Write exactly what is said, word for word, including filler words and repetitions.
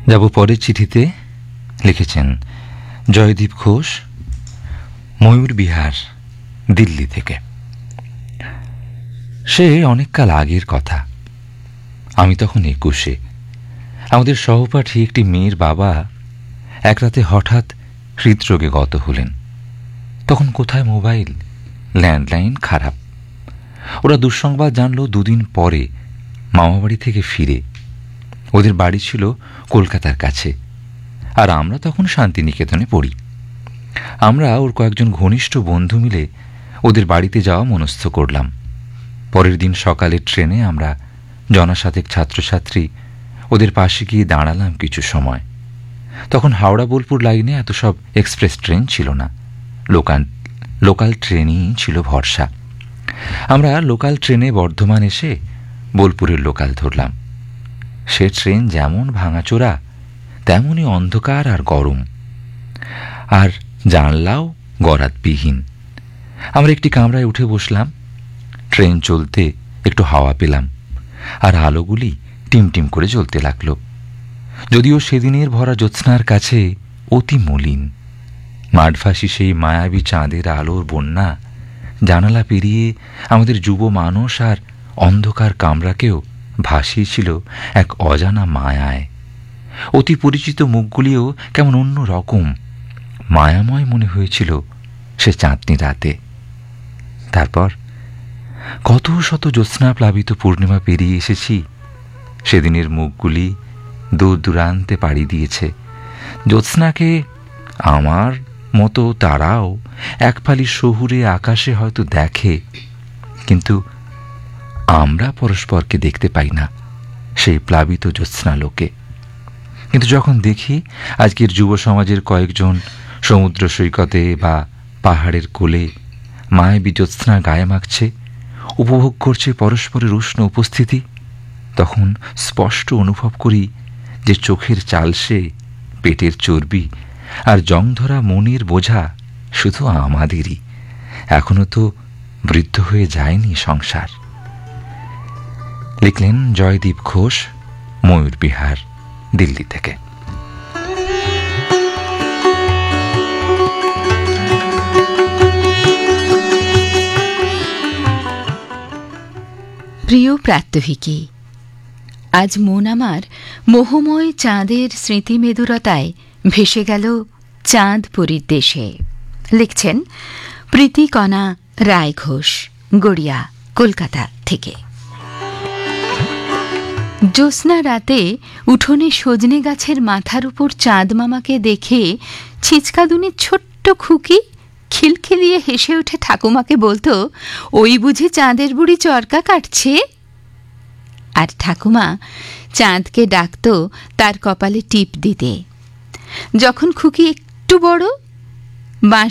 যাব পরের চিঠিতে লিখেছেন জয়দীপ ঘোষ, ময়ূর বিহার, দিল্লি থেকে। সে অনেককাল আগের কথা। আমি তখন একুশে। আমাদের সহপাঠী একটি মেয়ের বাবা এক রাতে হঠাৎ হৃদরোগে গত হলেন। তখন কোথায় মোবাইল, ল্যান্ডলাইন খারাপ। ওরা দুঃসংবাদ জানল দুদিন পরে মামাবাড়ি থেকে ফিরে। ওদের বাড়ি ছিল কলকাতার কাছে, আর আমরা তখন শান্তিনিকেতনে পড়ি। আমরা ওর কয়েকজন ঘনিষ্ঠ বন্ধু মিলে ওদের বাড়িতে যাওয়া মনস্থ করলাম। পরের দিন সকালের ট্রেনে আমরা জনশাতেক ছাত্রছাত্রী ওদের পাশে গিয়ে দাঁড়ালাম কিছু সময়। তখন হাওড়া বোলপুর লাইনে এত সব এক্সপ্রেস ট্রেন ছিল না, লোকাল লোকাল ট্রেনই ছিল ভরসা। আমরা লোকাল ট্রেনে বর্ধমান এসে বোলপুরের লোকাল ধরলাম। সে ট্রেন যেমন ভাঙাচোরা তেমনই অন্ধকার আর গরম, আর জানলাও গরাদবিহীন। আমরা একটি কামরায় উঠে বসলাম। ট্রেন চলতে একটু হাওয়া পেলাম, আর আলোগুলি টিমটিম করে জ্বলতে লাগলো। যদিও সেদিনের ভরা জ্যোৎস্নার কাছে অতি মলিন। মাঠভাসী সেই মায়াবী চাঁদের আলোর বন্যা জানালা পেরিয়ে আমাদের যুব মানুষ আর অন্ধকার কামরাকেও ভাসিয়েছিল এক অজানা মায়ায়। অতি পরিচিত মুখগুলিও কেমন অন্য রকম মায়াময় মনে হয়েছিল সে চাঁদনি রাতে। তারপর কত শত জ্যোৎস্না প্লাবিত পূর্ণিমা পেরিয়ে এসেছি। সেদিনের মুখগুলি দূর দূরান্তে পাড়ি দিয়েছে। জ্যোৎস্নাকে আমার মতো তারাও এক ফালি শহুরে আকাশে হয়তো দেখে, কিন্তু আমরা পরস্পরকে দেখতে পাই না সেই প্লাবিত জ্যোৎস্নালোকে। কিন্তু যখন দেখি আজকের যুব সমাজের কয়েকজন সমুদ্র সৈকতে বা পাহাড়ের কোলে মায়াবী জ্যোৎস্না গায়ে মাখছে, উপভোগ করছে পরস্পরের উষ্ণ উপস্থিতি, তখন স্পষ্ট অনুভব করি যে চোখের চালসে, পেটের চর্বি আর জংধরা মনের বোঝা শুধু আমাদেরই। এখনো তো বৃদ্ধ হয়ে যায়নি সংসার। লিখলেন জয়দীপ ঘোষ, ময়ূর বিহার, দিল্লি থেকে। প্রিয় প্রাত্যহিকী, আজ মন আমার মোহময় চাঁদের স্মৃতিমেদুরতায় ভেসে গেল চাঁদপুরীর দেশে। লিখছেন প্রীতিকণা রায় ঘোষ, গড়িয়া, কলকাতা থেকে। জ্যোৎস্না রাতে উঠোনে সজনে গাছের মাথার উপর চাঁদ মামাকে দেখে ছিচকাদুনির ছোট্ট খুকি খিলখিলিয়ে হেসে উঠে ঠাকুমাকে বলতো, ওই বুঝি চাঁদের বুড়ি চরকা কাটছে। আর ঠাকুমা চাঁদকে ডাকত তার কপালে টিপ দিতে। যখন খুকি একটু বড়, বাঁশ